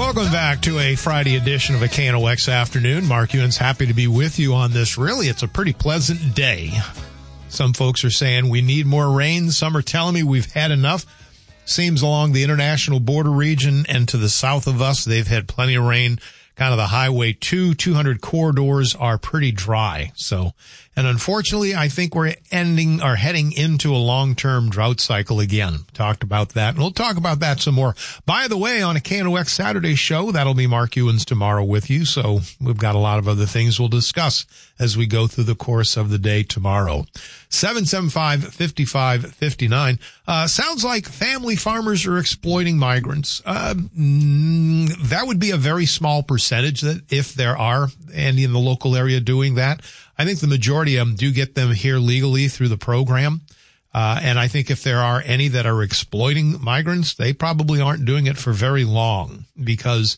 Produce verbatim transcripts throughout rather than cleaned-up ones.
Welcome back to a Friday edition of a K N O X Afternoon. Mark Ewan's happy to be with you on this. Really, it's a pretty pleasant day. Some folks are saying we need more rain. Some are telling me we've had enough. Seems along the international border region and to the south of us, they've had plenty of rain. Kind of the Highway two, two hundred corridors are pretty dry. So, and unfortunately, I think we're ending or heading into a long-term drought cycle again. Talked about that, and we'll talk about that some more. By the way, on a K N O X Saturday show, that'll be Mark Ewens tomorrow with you. So we've got a lot of other things we'll discuss as we go through the course of the day tomorrow. seven seven five, five five five nine. Uh, sounds like family farmers are exploiting migrants. Uh, mm, that would be a very small percentage that if there are any in the local area doing that. I think the majority of them do get them here legally through the program. Uh, and I think if there are any that are exploiting migrants, they probably aren't doing it for very long because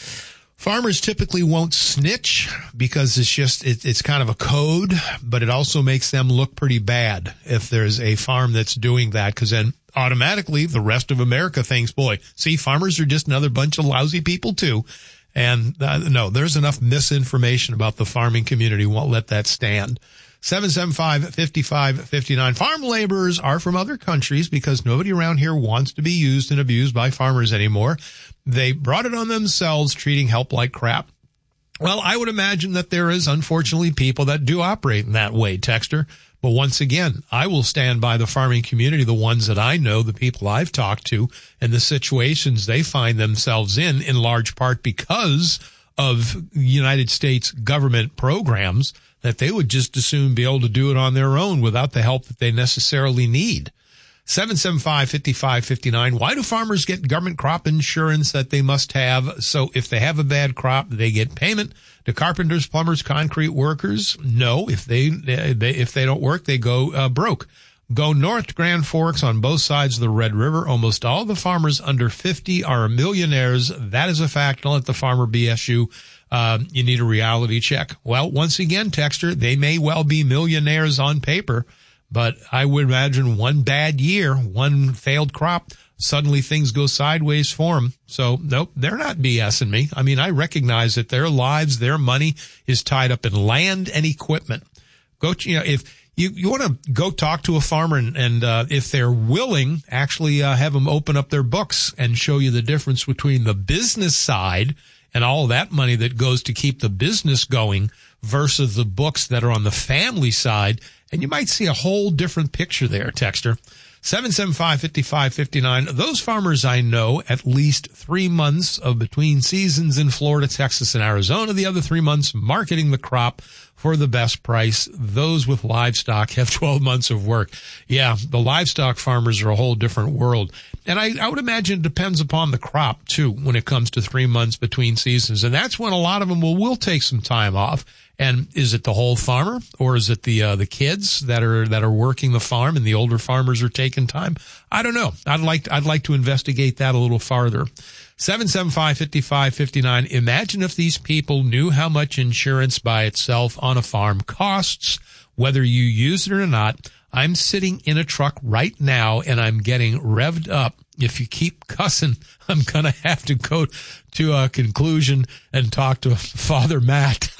farmers typically won't snitch because it's just, it, it's kind of a code, but it also makes them look pretty bad if there's a farm that's doing that, because then automatically the rest of America thinks, boy, see, farmers are just another bunch of lousy people too. And uh, no, there's enough misinformation about the farming community. Won't let that stand. seven seven five, five five five nine. Farm laborers are from other countries because nobody around here wants to be used and abused by farmers anymore. They brought it on themselves, treating help like crap. Well, I would imagine that there is, unfortunately, people that do operate in that way, Texter. But once again, I will stand by the farming community, the ones that I know, the people I've talked to, and the situations they find themselves in, in large part because of United States government programs, that they would just as soon be able to do it on their own without the help that they necessarily need. seven seven five, five five five nine. Why do farmers get government crop insurance that they must have? So if they have a bad crop, they get payment. Do carpenters, plumbers, concrete workers? No. If they, they if they don't work, they go uh, broke. Go north to Grand Forks on both sides of the Red River. Almost all the farmers under fifty are millionaires. That is a fact. Don't let the farmer B S you. Uh, you need a reality check. Well, once again, Texter, they may well be millionaires on paper, but I would imagine one bad year, one failed crop, suddenly things go sideways for them. So, nope, they're not BSing me. I mean, I recognize that their lives, their money is tied up in land and equipment. Go, you know, if you, you want to go talk to a farmer and, and uh, if they're willing, actually uh, have them open up their books and show you the difference between the business side and all that money that goes to keep the business going versus the books that are on the family side. And you might see a whole different picture there, Texter. seven seven five, five five five nine. Those farmers I know, at least three months of between seasons in Florida, Texas, and Arizona. The other three months marketing the crop for the best price. Those with livestock have twelve months of work. Yeah, the livestock farmers are a whole different world. And I, I would imagine it depends upon the crop, too, when it comes to three months between seasons. And that's when a lot of them will, will take some time off. And is it the whole farmer, or is it the uh, the kids that are that are working the farm and the older farmers are taking time? I don't know. I'd like I'd like to investigate that a little farther. seven seven five, five five five nine. Imagine if these people knew how much insurance by itself on a farm costs, whether you use it or not. I'm sitting in a truck right now and I'm getting revved up. If you keep cussing, I'm going to have to go to a conclusion and talk to Father Matt.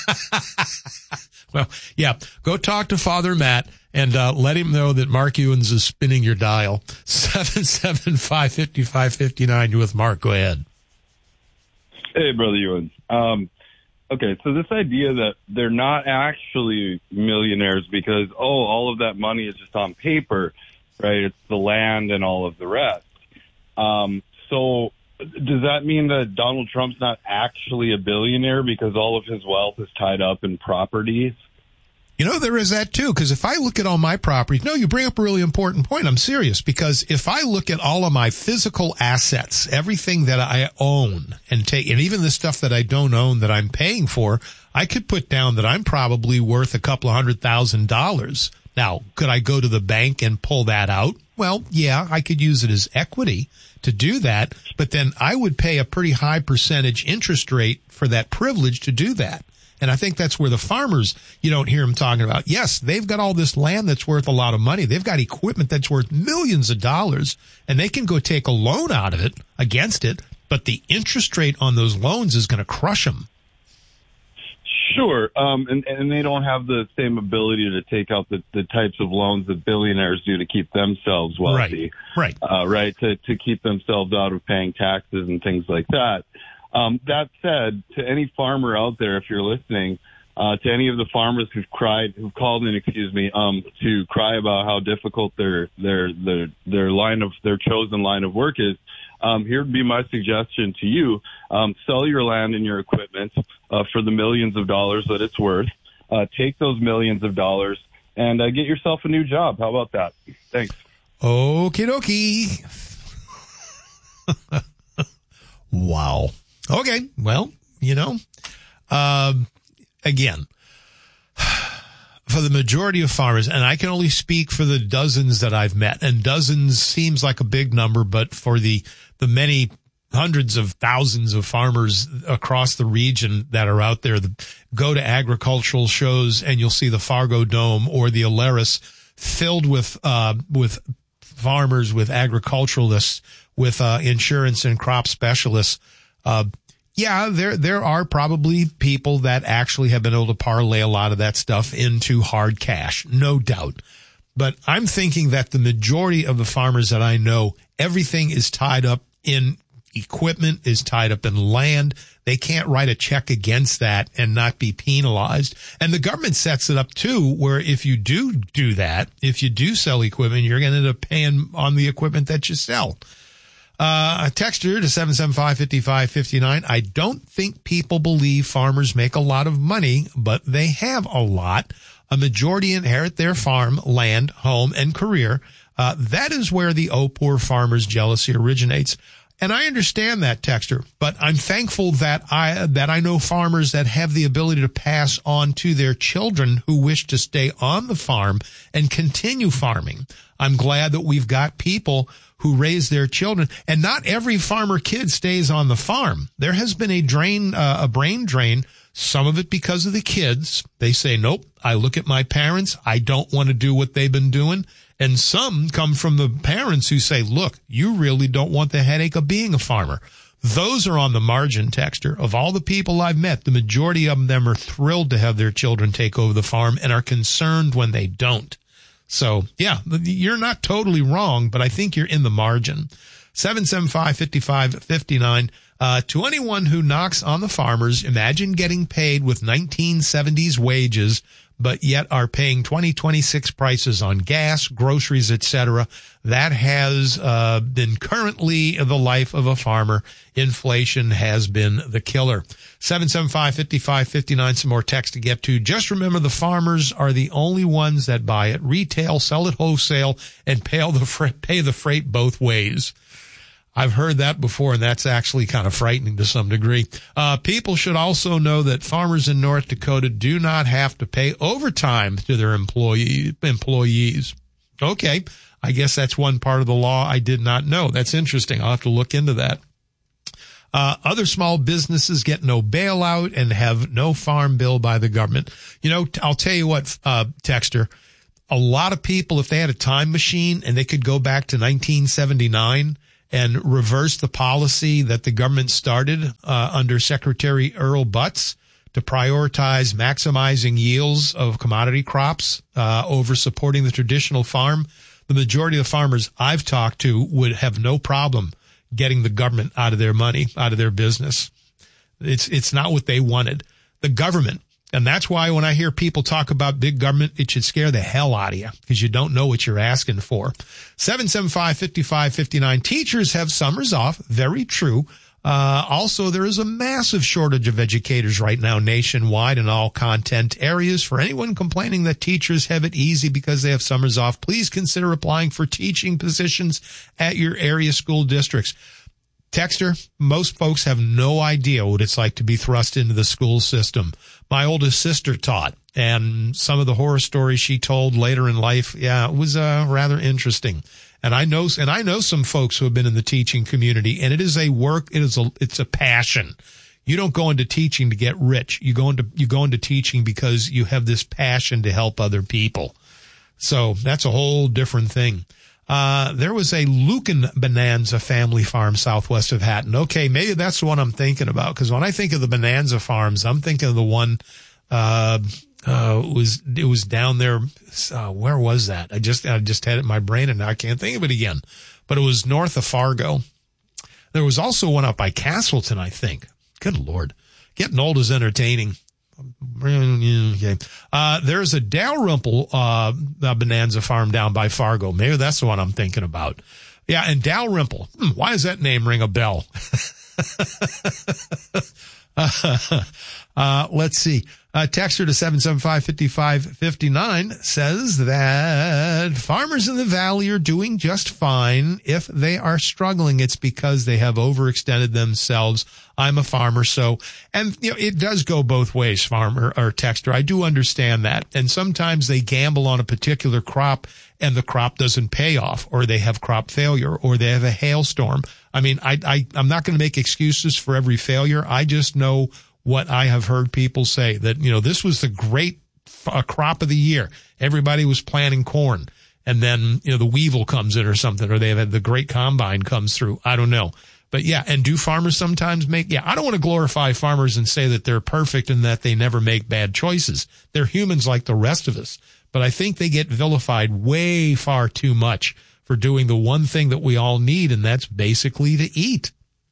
Well, yeah, go talk to Father Matt and uh, let him know that Mark Ewens is spinning your dial. seven seven five, five five five nine. You with Mark. Go ahead. Hey, Brother Ewens. Um, okay, so this idea that they're not actually millionaires because, oh, all of that money is just on paper, right? It's the land and all of the rest. Um, so does that mean that Donald Trump's not actually a billionaire because all of his wealth is tied up in properties? You know, there is that too, because if I look at all my properties, no, you bring up a really important point. I'm serious, because if I look at all of my physical assets, everything that I own and take, and even the stuff that I don't own that I'm paying for, I could put down that I'm probably worth a couple of hundred thousand dollars. Now, could I go to the bank and pull that out? Well, yeah, I could use it as equity to do that, but then I would pay a pretty high percentage interest rate for that privilege to do that. And I think that's where the farmers, you don't hear them talking about. Yes, they've got all this land that's worth a lot of money. They've got equipment that's worth millions of dollars, and they can go take a loan out of it against it, but the interest rate on those loans is going to crush them. Sure, um, and, and they don't have the same ability to take out the, the types of loans that billionaires do to keep themselves wealthy, right? Right, uh, right, to, to keep themselves out of paying taxes and things like that. Um, that said, to any farmer out there, if you're listening, uh, to any of the farmers who've cried, who've called in, excuse me, um, to cry about how difficult their their their their line of their chosen line of work is. Um, here would be my suggestion to you. Um, sell your land and your equipment uh, for the millions of dollars that it's worth. Uh, take those millions of dollars and uh, get yourself a new job. How about that? Thanks. Okie dokie. Wow. Okay. Well, you know, um, again, for the majority of farmers, and I can only speak for the dozens that I've met, and dozens seems like a big number, but for the, the many hundreds of thousands of farmers across the region that are out there, the, go to agricultural shows and you'll see the Fargo Dome or the Alaris filled with, uh, with farmers, with agriculturalists, with, uh, insurance and crop specialists. Uh, Yeah, there there are probably people that actually have been able to parlay a lot of that stuff into hard cash, no doubt. But I'm thinking that the majority of the farmers that I know, everything is tied up in equipment, is tied up in land. They can't write a check against that and not be penalized. And the government sets it up too, where if you do do that, if you do sell equipment, you're going to end up paying on the equipment that you sell. Uh, a texter to seven seven five, five five five nine. I don't think people believe farmers make a lot of money, but they have a lot. A majority inherit their farm, land, home, and career. Uh, that is where the oh poor farmers jealousy originates. And I understand that, texter, but I'm thankful that I, that I know farmers that have the ability to pass on to their children who wish to stay on the farm and continue farming. I'm glad that we've got people who raise their children, and not every farmer kid stays on the farm. There has been a drain, uh, a brain drain, some of it because of the kids. They say, nope, I look at my parents, I don't want to do what they've been doing. And some come from the parents who say, look, you really don't want the headache of being a farmer. Those are on the margin, texter. Of all the people I've met, the majority of them are thrilled to have their children take over the farm and are concerned when they don't. So, yeah, you're not totally wrong, but I think you're in the margin. seven seven five, five five five nine. Uh, to anyone who knocks on the farmers, imagine getting paid with nineteen seventies wages, but yet are paying twenty twenty-six prices on gas, groceries, et cetera. That has uh, been currently the life of a farmer. Inflation has been the killer. seven seven five, five five five nine, some more text to get to. Just remember, the farmers are the only ones that buy it retail, sell it wholesale, and pay the freight, pay the freight both ways. I've heard that before, and that's actually kind of frightening to some degree. Uh, people should also know that farmers in North Dakota do not have to pay overtime to their employee, employees. Okay. I guess that's one part of the law I did not know. That's interesting. I'll have to look into that. Uh, other small businesses get no bailout and have no farm bill by the government. You know, I'll tell you what, uh, texter, a lot of people, if they had a time machine and they could go back to nineteen seventy-nine and reverse the policy that the government started uh, under Secretary Earl Butz to prioritize maximizing yields of commodity crops uh, over supporting the traditional farm, the majority of the farmers I've talked to would have no problem getting the government out of their money, out of their business. It's it's not what they wanted. The government. And that's why when I hear people talk about big government, it should scare the hell out of you because you don't know what you're asking for. seven seven five, five five five nine. Teachers have summers off. Very true. Uh, also, there is a massive shortage of educators right now nationwide in all content areas. For anyone complaining that teachers have it easy because they have summers off, please consider applying for teaching positions at your area school districts. Texter, most folks have no idea what it's like to be thrust into the school system. My oldest sister taught, and some of the horror stories she told later in life, yeah, it was uh, rather interesting. And I know, and I know some folks who have been in the teaching community, and it is a work, it is a, it's a passion. You don't go into teaching to get rich. You go into, you go into teaching because you have this passion to help other people. So that's a whole different thing. Uh, there was a Lucan Bonanza family farm southwest of Hatton. Okay, maybe that's the one I'm thinking about, because when I think of the Bonanza farms, I'm thinking of the one, uh, uh, it was, it was down there. Uh, where was that? I just, I just had it in my brain and now I can't think of it again, but it was north of Fargo. There was also one up by Castleton, I think. Good Lord. Getting old is entertaining. Okay. Uh, there's a Dalrymple, uh, uh, Bonanza farm down by Fargo. Maybe that's the one I'm thinking about. Yeah. And Dalrymple. Hmm, why does that name ring a bell? uh, uh, let's see. Uh, texter to seven seven five, five five five nine says that farmers in the valley are doing just fine. If they are struggling, it's because they have overextended themselves. I'm a farmer, so, and you know, it does go both ways, farmer or texter. I do understand that. And sometimes they gamble on a particular crop and the crop doesn't pay off, or they have crop failure, or they have a hailstorm. I mean, I, I, I'm not going to make excuses for every failure. I just know what I have heard people say, that, you know, this was the great uh, crop of the year. Everybody was planting corn, and then, you know, the weevil comes in or something, or they've had the great combine comes through. I don't know. But yeah, and do farmers sometimes make, yeah, I don't want to glorify farmers and say that they're perfect and that they never make bad choices. They're humans like the rest of us. But I think they get vilified way far too much for doing the one thing that we all need, and that's basically to eat.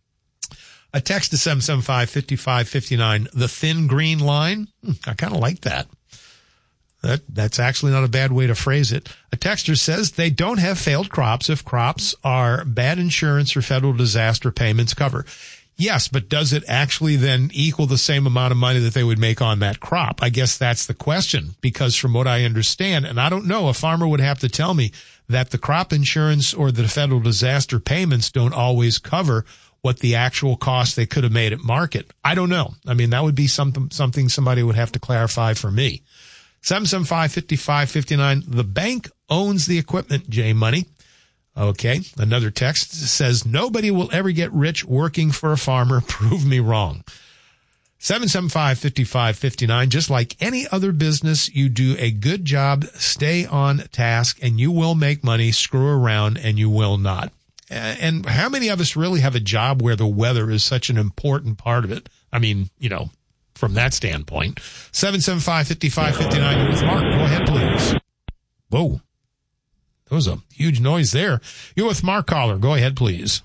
A text to seven seven five, five five five nine, the thin green line. Hmm, I kind of like that. That, that's actually not a bad way to phrase it. A texter says they don't have failed crops if crops are bad insurance or federal disaster payments cover. Yes, but does it actually then equal the same amount of money that they would make on that crop? I guess that's the question, because from what I understand, and I don't know, a farmer would have to tell me that the crop insurance or the federal disaster payments don't always cover what the actual cost they could have made at market. I don't know. I mean, that would be something, something somebody would have to clarify for me. seven seven five, five five five nine. The bank owns the equipment, J Money. Okay. Another text says, nobody will ever get rich working for a farmer. Prove me wrong. seven seven five, five five five nine. Just like any other business, you do a good job, stay on task, and you will make money. Screw around and you will not. And how many of us really have a job where the weather is such an important part of it? I mean, you know, from that standpoint. seven seven five, five five five nine, you're with Mark. Go ahead, please. Whoa. There was a huge noise there. You're with Mark Caller. Go ahead, please.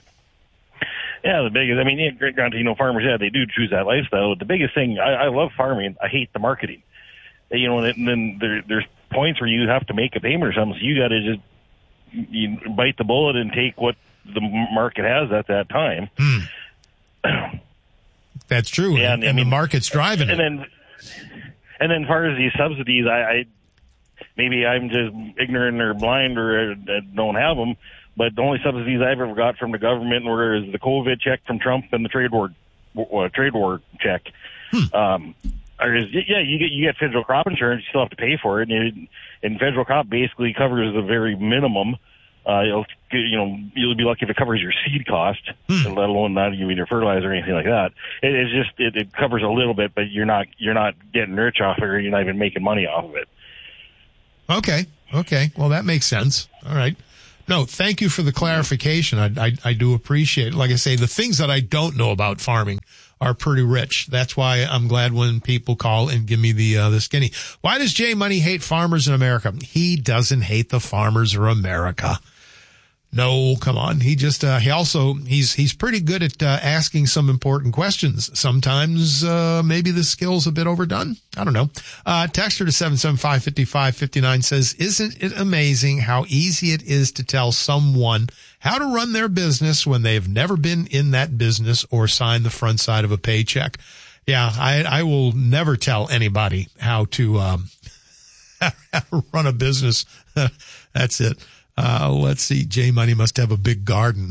Yeah, the biggest, I mean, granted, you know, farmers, yeah, they do choose that lifestyle. The biggest thing, I, I love farming. I hate the marketing. You know, and then there, there's points where you have to make a payment or something, so you got to just you bite the bullet and take what the market has at that time. Hmm. That's true. Yeah, and, and, and I mean, the market's driving and it. Then, and then as far as these subsidies, I, I maybe I'm just ignorant or blind or uh, don't have them, but the only subsidies I've ever got from the government were the COVID check from Trump and the trade war uh, trade war check. Hmm. Um, or is, yeah, you get you get federal crop insurance, you still have to pay for it, and, it, and federal crop basically covers the very minimum. Uh, you'll, you know, you'll be lucky if it covers your seed cost, hmm. let alone not even your fertilizer or anything like that. It, it's just it, it covers a little bit, but you're not you're not getting rich off it, or you're not even making money off of it. Okay, okay, well that makes sense. All right. No, thank you for the clarification. I, I, I do appreciate it. Like I say, the things that I don't know about farming are pretty rich. That's why I'm glad when people call and give me the, uh, the skinny. Why does Jay Money hate farmers in America? He doesn't hate the farmers or America. No, come on. He just, uh, he also, he's, he's pretty good at, uh, asking some important questions. Sometimes, uh, maybe the skill's a bit overdone. I don't know. Uh, texter to seven seven five, five five five nine says, isn't it amazing how easy it is to tell someone how to run their business when they've never been in that business or signed the front side of a paycheck? Yeah, I, I will never tell anybody how to, um, how to run a business. That's it. Uh, let's see. J Money must have a big garden.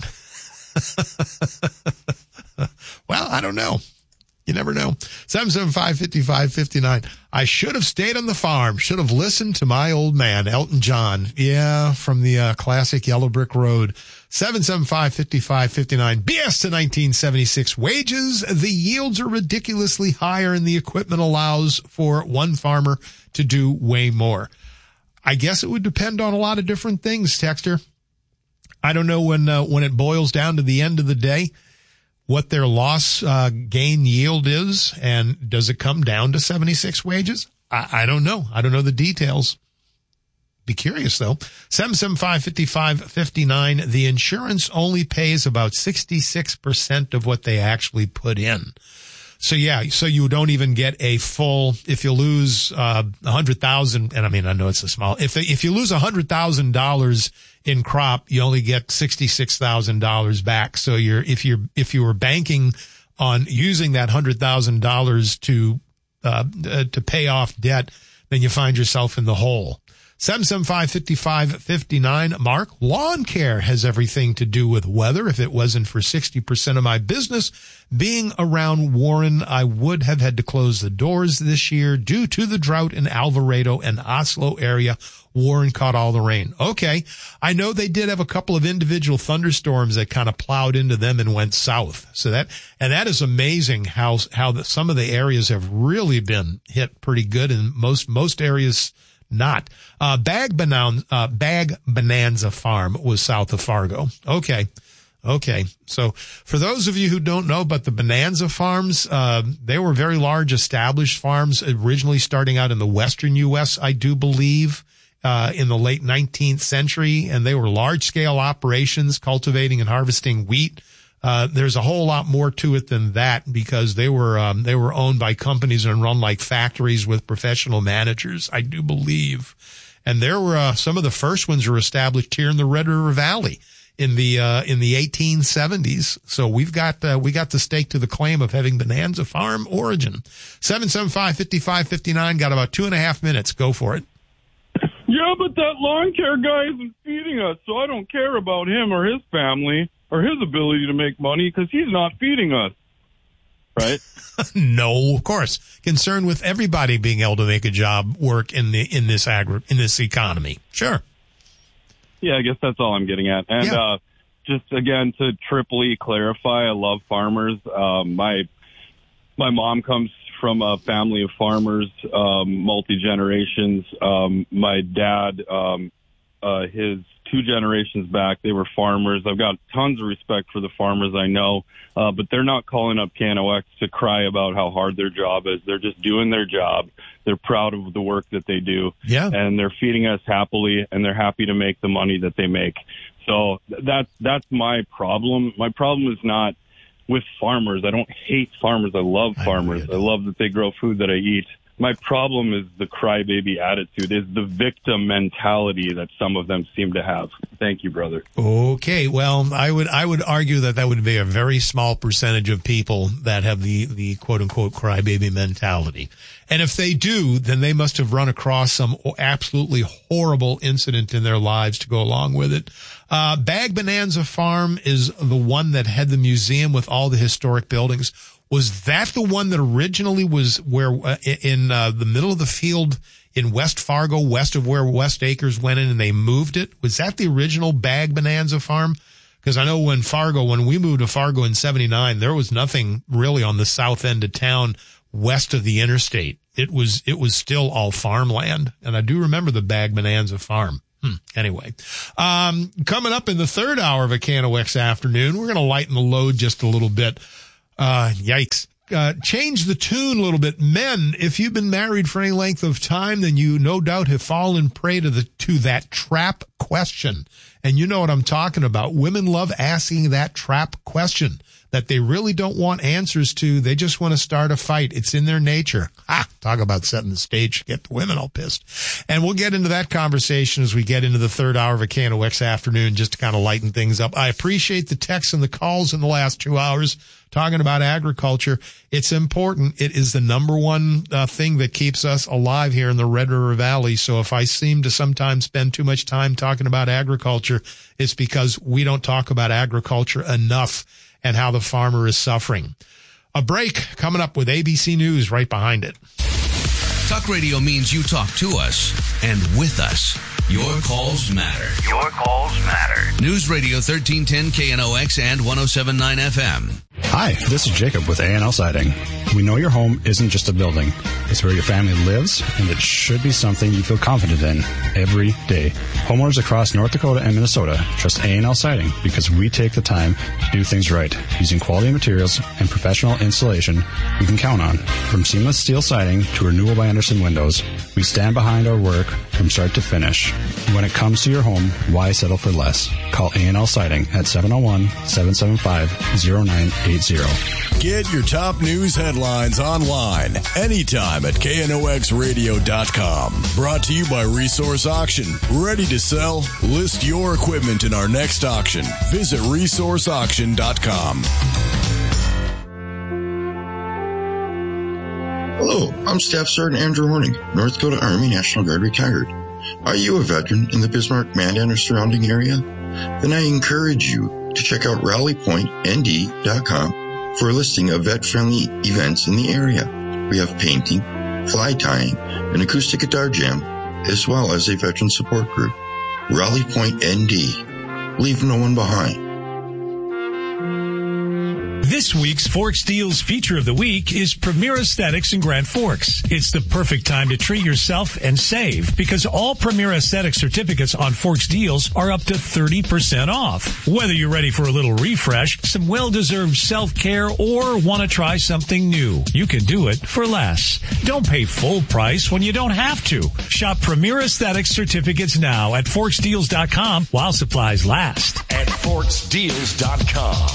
Well, I don't know. You never know. seven seven five, five five five nine. I should have stayed on the farm. Should have listened to my old man, Elton John. Yeah, from the uh, classic Yellow Brick Road. seven seven five, five five five nine. B S to nineteen seventy-six. Wages. The yields are ridiculously higher and the equipment allows for one farmer to do way more. I guess it would depend on a lot of different things, Texter. I don't know when uh, when it boils down to the end of the day what their loss uh, gain yield is, and does it come down to seventy-six wages? I, I don't know. I don't know the details. Be curious, though. seven seven five, five five five nine. The insurance only pays about sixty-six percent of what they actually put in. So, yeah, so you don't even get a full, if you lose uh one hundred thousand dollars, and I mean, I know it's a small, if if you lose one hundred thousand dollars in crop, you only get sixty-six thousand dollars back. So you're, if you're, if you were banking on using that one hundred thousand dollars to, uh, uh, to pay off debt, then you find yourself in the hole. seven seven five, five five five nine. Mark, lawn care has everything to do with weather. If it wasn't for sixty percent of my business being around Warren, I would have had to close the doors this year due to the drought in Alvarado and Oslo area. Warren caught all the rain. Okay. I know they did have a couple of individual thunderstorms that kind of plowed into them and went south. So that, and that is amazing how, how the, some of the areas have really been hit pretty good, and most, most areas not. Uh, Bag Bonanza, uh, Bag Bonanza Farm was south of Fargo. Okay. Okay. So for those of you who don't know about the Bonanza farms, uh, they were very large established farms originally starting out in the western U S, I do believe, uh, in the late nineteenth century. And they were large scale operations cultivating and harvesting wheat. Uh, there's a whole lot more to it than that, because they were, um, they were owned by companies and run like factories with professional managers, I do believe. And there were, uh, some of the first ones were established here in the Red River Valley in the, uh, in the eighteen seventies. So we've got, uh, we got the stake to the claim of having Bonanza Farm origin. seven seven five, five five five nine, got about two and a half minutes. Go for it. Yeah, but that lawn care guy isn't feeding us, so I don't care about him or his family or his ability to make money because he's not feeding us, right? No, of course. Concerned with everybody being able to make a job work in the in this agri in this economy. Sure. Yeah, I guess that's all I'm getting at. And yeah. uh, just again to triply clarify, I love farmers. Um, my my mom comes from a family of farmers, um, multi generations. Um, my dad, um, uh, his two generations back, they were farmers. I've got tons of respect for the farmers I know, uh, but they're not calling up K N O X to cry about how hard their job is. They're just doing their job. They're proud of the work that they do. Yeah. And they're feeding us happily, and they're happy to make the money that they make. So that's, that's my problem. My problem is not with farmers. I don't hate farmers. I love farmers. I, I love that they grow food that I eat. My problem is the crybaby attitude, is the victim mentality that some of them seem to have. Thank you, brother. Okay. Well, I would, I would argue that that would be a very small percentage of people that have the, the quote unquote crybaby mentality. And if they do, then they must have run across some absolutely horrible incident in their lives to go along with it. Uh, Bag Bonanza Farm is the one that had the museum with all the historic buildings. Was that the one that originally was where uh, in uh, the middle of the field in West Fargo, west of where West Acres went in, and they moved it? Was that the original Bag Bonanza Farm? Because I know when Fargo, when we moved to Fargo in seventy-nine, there was nothing really on the south end of town west of the interstate. It was, it was still all farmland. And I do remember the Bag Bonanza Farm. Hmm. Anyway, um, coming up in the third hour of a K N O X afternoon, we're going to lighten the load just a little bit. Uh, yikes. Uh, change the tune a little bit. Men, if you've been married for any length of time, then you no doubt have fallen prey to the, to that trap question. And you know what I'm talking about. Women love asking that trap question that they really don't want answers to. They just want to start a fight. It's in their nature. Ah, talk about setting the stage to get the women all pissed. And we'll get into that conversation as we get into the third hour of a K N O X afternoon, just to kind of lighten things up. I appreciate the texts and the calls in the last two hours talking about agriculture. It's important. It is the number one uh, thing that keeps us alive here in the Red River Valley. So if I seem to sometimes spend too much time talking about agriculture, it's because we don't talk about agriculture enough and how the farmer is suffering. A break coming up with A B C News right behind it. Talk radio means you talk to us and with us. Your calls matter. Your calls matter. News Radio thirteen ten K N O X and one oh seven point nine F M. Hi, this is Jacob with A and L Siding. We know your home isn't just a building. It's where your family lives, and it should be something you feel confident in every day. Homeowners across North Dakota and Minnesota trust A and L Siding because we take the time to do things right, using quality materials and professional installation you can count on. From seamless steel siding to renewal by Andersen windows, we stand behind our work from start to finish. When it comes to your home, why settle for less? Call A and L Siding at seven oh one, seven seven five, oh nine eight zero. Get your top news headlines online anytime at K N O X radio dot com. Brought to you by Resource Auction. Ready to sell? List your equipment in our next auction. Visit resource auction dot com. Hello, I'm Staff Sergeant Andrew Horning, North Dakota Army National Guard retired. Are you a veteran in the Bismarck, Mandan, or surrounding area? Then I encourage you to check out rally point N D dot com for a listing of vet-friendly events in the area. We have painting, fly tying, an acoustic guitar jam, as well as a veteran support group. Rally Point N D. Leave no one behind. This week's Forks Deals feature of the week is Premier Aesthetics in Grand Forks. It's the perfect time to treat yourself and save because all Premier Aesthetics certificates on Forks Deals are up to thirty percent off. Whether you're ready for a little refresh, some well-deserved self-care, or want to try something new, you can do it for less. Don't pay full price when you don't have to. Shop Premier Aesthetics certificates now at forks deals dot com while supplies last. At forks deals dot com.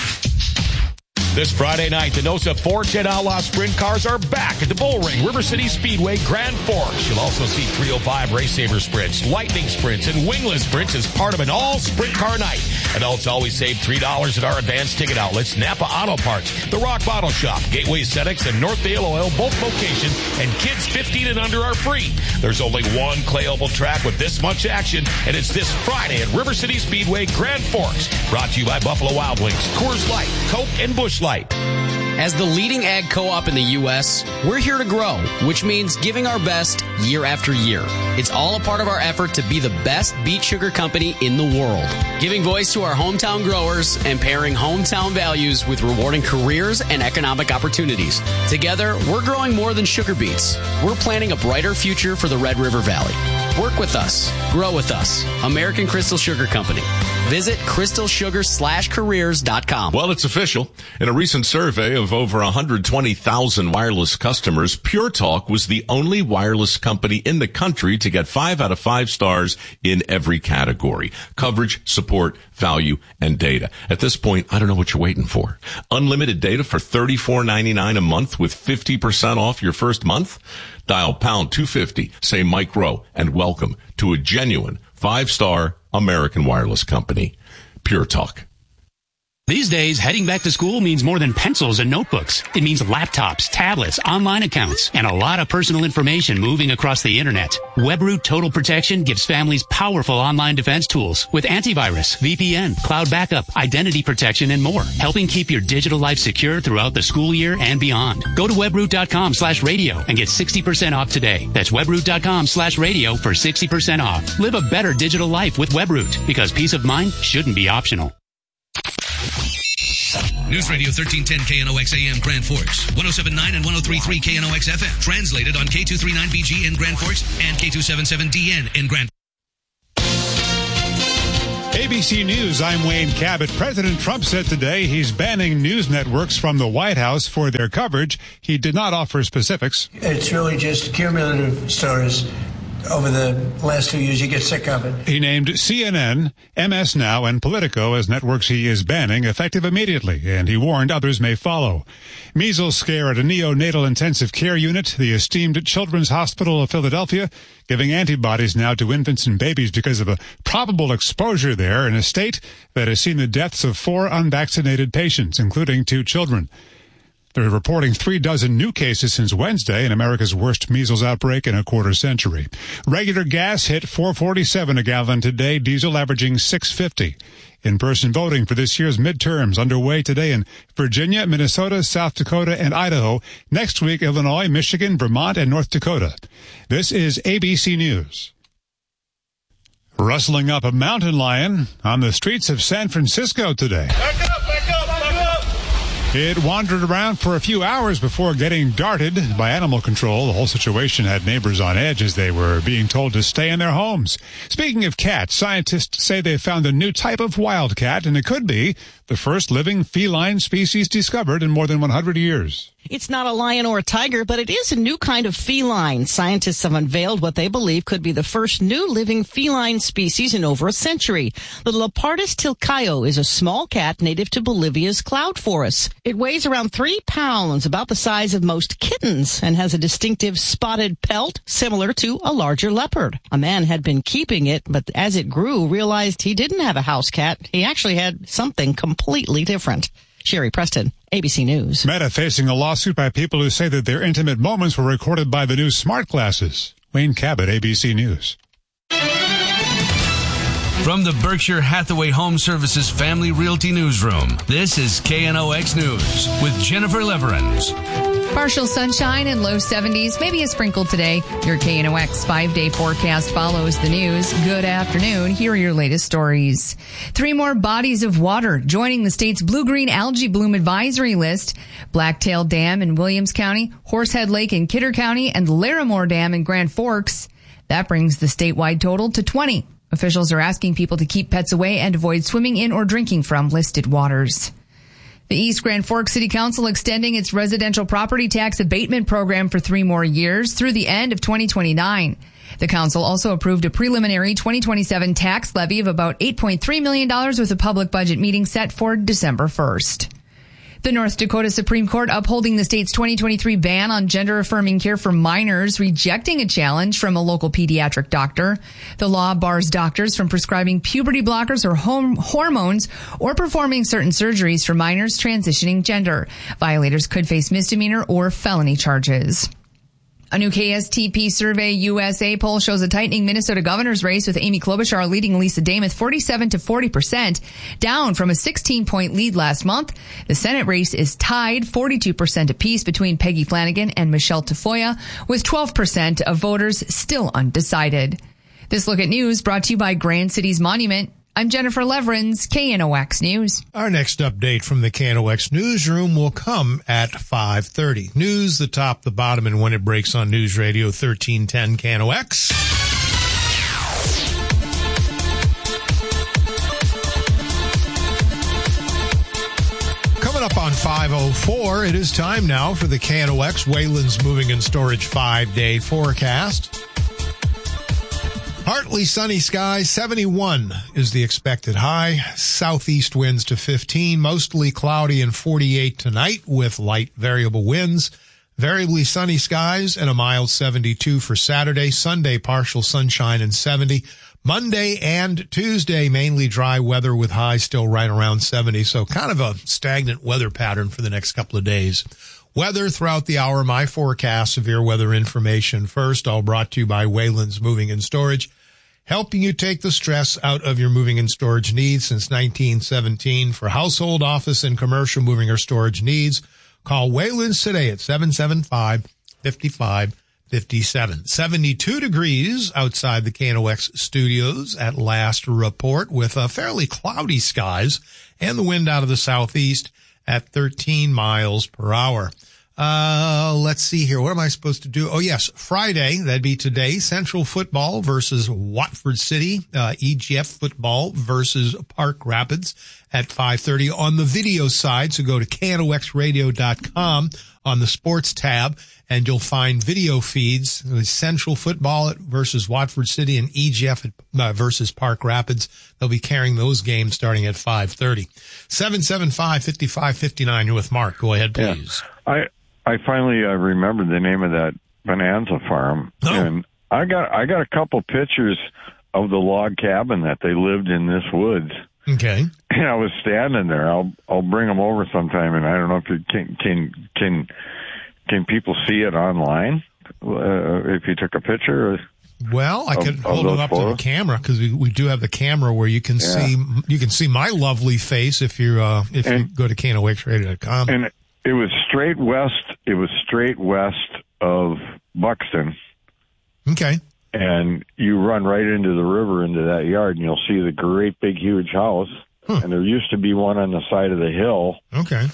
This Friday night, the NOSA Forks and Outlaw Sprint Cars are back at the Bull Ring, River City Speedway, Grand Forks. You'll also see three oh five Race Saver Sprints, Lightning Sprints, and Wingless Sprints as part of an all-sprint car night. Adults always save three dollars at our advanced ticket outlets, Napa Auto Parts, The Rock Bottle Shop, Gateway Aesthetics, and Northdale Oil, both locations, and kids fifteen and under are free. There's only one clay oval track with this much action, and it's this Friday at River City Speedway, Grand Forks. Brought to you by Buffalo Wild Wings, Coors Light, Coke, and Busch Light. As the leading ag co-op in the U S, we're here to grow, which means giving our best year after year. It's all a part of our effort to be the best beet sugar company in the world. Giving voice to our hometown growers and pairing hometown values with rewarding careers and economic opportunities. Together, we're growing more than sugar beets. We're planning a brighter future for the Red River Valley. Work with us. Grow with us. American Crystal Sugar Company. Visit crystal sugar slash careers dot com. Well, it's official. In a recent survey of over one hundred twenty thousand wireless customers, Pure Talk was the only wireless company in the country to get five out of five stars in every category. Coverage, support, value, and data. At this point, I don't know what you're waiting for. Unlimited data for thirty-four ninety-nine a month with fifty percent off your first month? Dial pound two fifty, say Mike Rowe, and welcome to a genuine five-star American wireless company. Pure Talk. These days, heading back to school means more than pencils and notebooks. It means laptops, tablets, online accounts, and a lot of personal information moving across the internet. WebRoot Total Protection gives families powerful online defense tools with antivirus, V P N, cloud backup, identity protection, and more, helping keep your digital life secure throughout the school year and beyond. Go to webroot dot com slash radio and get sixty percent off today. That's webroot dot com slash radio for sixty percent off. Live a better digital life with WebRoot, because peace of mind shouldn't be optional. News Radio thirteen ten K N O X A M Grand Forks, one oh seven point nine and one oh three point three K N O X F M. Translated on K two thirty-nine B G in Grand Forks and K two seventy-seven D N in Grand A B C News, I'm Wayne Cabot. President Trump said today he's banning news networks from the White House for their coverage. He did not offer specifics. It's really just cumulative stories. Over the last few years, you get sick of it. He named C N N, M S Now, and Politico as networks he is banning, effective immediately, and he warned others may follow. Measles scare at a neonatal intensive care unit, the esteemed Children's Hospital of Philadelphia, giving antibodies now to infants and babies because of a probable exposure there in a state that has seen the deaths of four unvaccinated patients, including two children. They're reporting three dozen new cases since Wednesday in America's worst measles outbreak in a quarter century. Regular gas hit four forty-seven a gallon today, diesel averaging six fifty. In-person voting for this year's midterms underway today in Virginia, Minnesota, South Dakota, and Idaho. Next week, Illinois, Michigan, Vermont, and North Dakota. This is A B C News. Rustling up a mountain lion on the streets of San Francisco today. Back up, back up, back up! It wandered around for a few hours before getting darted by animal control. The whole situation had neighbors on edge as they were being told to stay in their homes. Speaking of cats, scientists say they found a new type of wildcat, and it could be the first living feline species discovered in more than one hundred years. It's not a lion or a tiger, but it is a new kind of feline. Scientists have unveiled what they believe could be the first new living feline species in over a century. The Leopardus tilcaio is a small cat native to Bolivia's cloud forests. It weighs around three pounds, about the size of most kittens, and has a distinctive spotted pelt similar to a larger leopard. A man had been keeping it, but as it grew, realized he didn't have a house cat. He actually had something completely different. Sherry Preston, A B C News. Meta facing a lawsuit by people who say that their intimate moments were recorded by the new smart glasses. Wayne Cabot, A B C News. From the Berkshire Hathaway Home Services Family Realty Newsroom, this is K N O X News with Jennifer Leverins. Partial sunshine and low seventies, maybe a sprinkle today. Your K N O X five-day forecast follows the news. Good afternoon. Here are your latest stories. Three more bodies of water joining the state's blue-green algae bloom advisory list. Blacktail Dam in Williams County, Horsehead Lake in Kidder County, and Larimore Dam in Grand Forks. That brings the statewide total to twenty. Officials are asking people to keep pets away and avoid swimming in or drinking from listed waters. The East Grand Forks City Council extending its residential property tax abatement program for three more years through the end of twenty twenty-nine. The council also approved a preliminary twenty twenty-seven tax levy of about eight point three million dollars with a public budget meeting set for December first. The North Dakota Supreme Court upholding the state's twenty twenty-three ban on gender-affirming care for minors, rejecting a challenge from a local pediatric doctor. The law bars doctors from prescribing puberty blockers or home hormones or performing certain surgeries for minors transitioning gender. Violators could face misdemeanor or felony charges. A new K S T P Survey U S A poll shows a tightening Minnesota governor's race with Amy Klobuchar leading Lisa Dameth forty-seven to forty percent, down from a sixteen-point lead last month. The Senate race is tied forty-two percent apiece between Peggy Flanagan and Michelle Tafoya, with twelve percent of voters still undecided. This Look at News brought to you by Grand Cities Monument. I'm Jennifer Leverins, K N O X News. Our next update from the K N O X newsroom will come at five thirty. News, the top, the bottom, and when it breaks on News Radio thirteen ten K N O X. Coming up on five oh four, it is time now for the K N O X Wayland's Moving and Storage five-day forecast. Partly sunny skies, seventy-one is the expected high. Southeast winds to fifteen, mostly cloudy and forty-eight tonight with light variable winds. Variably sunny skies and a mild seventy-two for Saturday. Sunday, partial sunshine and seventy. Monday and Tuesday, mainly dry weather with highs still right around seventy. So kind of a stagnant weather pattern for the next couple of days. Weather throughout the hour, my forecast, severe weather information first, all brought to you by Wayland's Moving and Storage, helping you take the stress out of your moving and storage needs since nineteen seventeen. For household, office, and commercial moving or storage needs, call Wayland's today at seven seven five, five five five seven. seventy-two degrees outside the K N O X studios at last report with uh, fairly cloudy skies and the wind out of the southeast at thirteen miles per hour. Uh, let's see here. What am I supposed to do? Oh, yes. Friday, that'd be today, Central Football versus Watford City, uh, E G F Football versus Park Rapids at five thirty on the video side. So go to K N O X radio dot com on the sports tab and you'll find video feeds. Central Football versus Watford City and E G F versus Park Rapids. They'll be carrying those games starting at five thirty. seven seven five, five five five nine. You're with Mark. Go ahead, please. Yeah. I, I finally uh, remembered the name of that Bonanza farm, oh. and I got I got a couple pictures of the log cabin that they lived in this woods. Okay, and I was standing there. I'll I'll bring them over sometime, and I don't know if you can can can can people see it online uh, if you took a picture. Or, well, I of, could hold it up photos. to the camera because we, we do have the camera where you can yeah. see you can see my lovely face if you uh, if and, you go to K N O X radio dot com. And it was straight west. It was straight west of Buxton. Okay. And you run right into the river into that yard, and you'll see the great big huge house. Huh. And there used to be one on the side of the hill. Okay.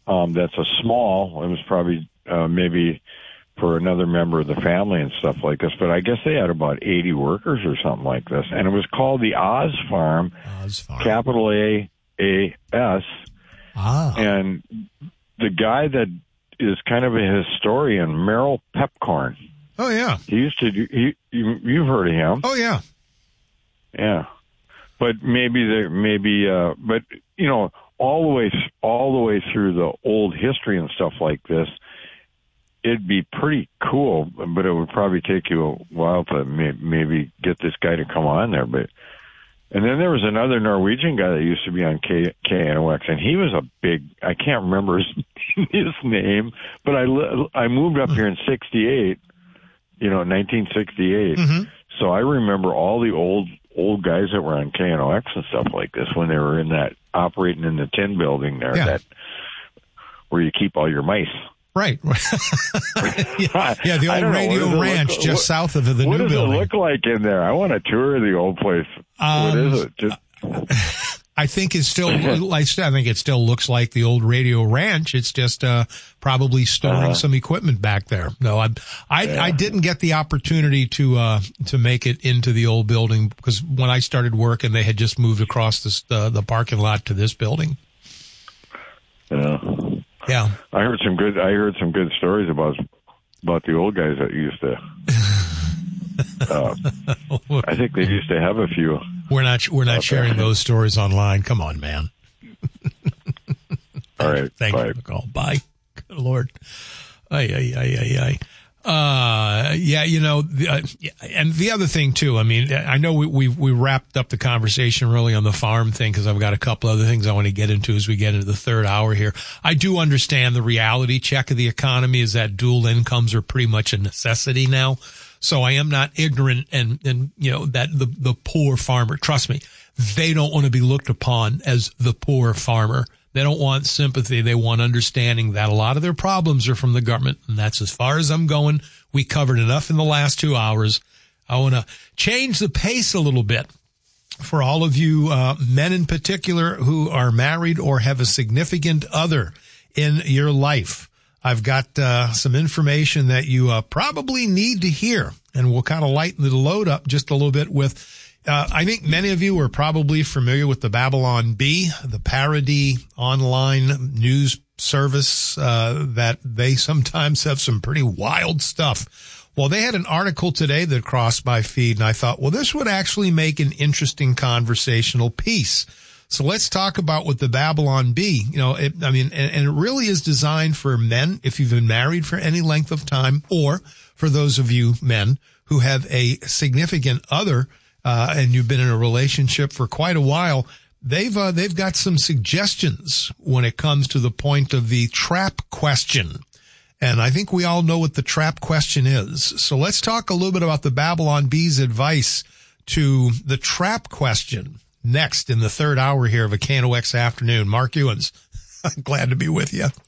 um, that's a small. It was probably uh, maybe for another member of the family and stuff like this. But I guess they had about eighty workers or something like this. And it was called the Oz Farm, Oz Farm. capital A A S. Ah. And the guy that is kind of a historian, Merrill Pepcorn. Oh, yeah. He used to do, he, you, you've heard of him. Oh, yeah. Yeah. But maybe there, maybe, uh, but, you know, all the way, all the way through the old history and stuff like this, it'd be pretty cool, but it would probably take you a while to may, maybe get this guy to come on there. But and then there was another Norwegian guy that used to be on K, KNOX, and he was a big. I can't remember his, his name, but I I moved up here in sixty-eight, you know, nineteen sixty-eight. Mm-hmm. So I remember all the old old guys that were on K N O X and stuff like this when they were in that operating in the tin building there, Yeah. that where you keep all your mice. Right. yeah, yeah, the I old don't know. Radio What does it Ranch look- just what- south of the what new does building. it look like in there? I want a tour of the old place. Um, what is it? Just I think it's still, like I said, I think it still looks like the old Radio Ranch. It's just uh, probably storing Uh-huh. some equipment back there. No, I, I, Yeah. I didn't get the opportunity to uh, to make it into the old building because when I started working, they had just moved across this, uh, the parking lot to this building. yeah. Yeah, I heard some good. I heard some good stories about about the old guys that used to. Uh, I think they used to have a few. we're not we're not Okay. sharing those stories online. Come on, man. All right. Thank bye. you for the call. Bye. Good Lord. Ay, ay, ay, ay, ay. Uh, yeah, you know, the, uh, and the other thing too, I mean, I know we, we, we wrapped up the conversation really on the farm thing because I've got a couple other things I want to get into as we get into the third hour here. I do understand the reality check of the economy is that dual incomes are pretty much a necessity now. So I am not ignorant and, and, you know, that the, the poor farmer, trust me, they don't want to be looked upon as the poor farmer. They don't want sympathy. They want understanding that a lot of their problems are from the government. And that's as far as I'm going. We covered enough in the last two hours. I want to change the pace a little bit for all of you, uh, men in particular who are married or have a significant other in your life. I've got, uh, some information that you, uh, probably need to hear, and we'll kind of lighten the load up just a little bit with, Uh, I think many of you are probably familiar with the Babylon Bee, the parody online news service, uh, that they sometimes have some pretty wild stuff. Well, they had an article today that crossed my feed, and I thought, well, this would actually make an interesting conversational piece. So let's talk about what the Babylon Bee, you know, it, I mean, and, and it really is designed for men if you've been married for any length of time, or for those of you men who have a significant other, Uh, and you've been in a relationship for quite a while. They've, uh, they've got some suggestions when it comes to the point of the trap question. And I think we all know what the trap question is. So let's talk a little bit about the Babylon Bee's advice to the trap question next in the third hour here of a K N O X afternoon. Mark Ewens, I'm glad to be with you.